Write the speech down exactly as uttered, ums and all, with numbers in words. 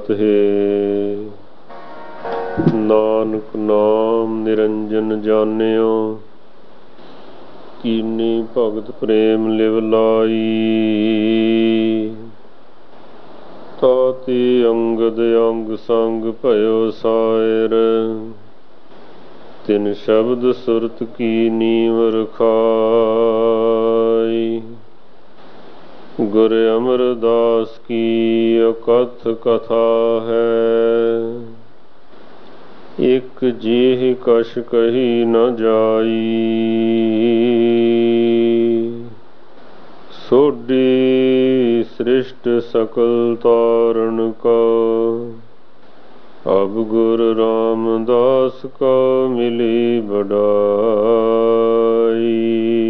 ਹੈ। ਨਾਨਕ ਨਾਮ ਨਿਰੰਜਨ ਜਾਣਿਓ, ਕੀਨੀ ਭਗਤ ਪ੍ਰੇਮ ਲਿਵ ਲਾਈ। ਤਾਤੀ ਅੰਗਦ ਅੰਗ ਸੰਗ ਭਇਓ ਸਾਇਰ, ਤਿਨ ਸ਼ਬਦ ਸੁਰਤ ਕੀ ਨੀਵ ਰਖਾਈ। ਗੁਰ ਅਮਰਦਾਸ ਕੀ ਅਕਥ ਕਥਾ ਹੈ, ਇਕ ਜੀਹ ਕਛ ਕਹੀ ਨ ਜਾਈ। ਸੋਢੀ ਸ੍ਰਿਸ਼ਟ ਸਕਲ ਤਾਰਨ ਕੋ, ਅਬ ਗੁਰ ਰਾਮਦਾਸ ਕੋ ਮਿਲੀ ਬਡਾਈ।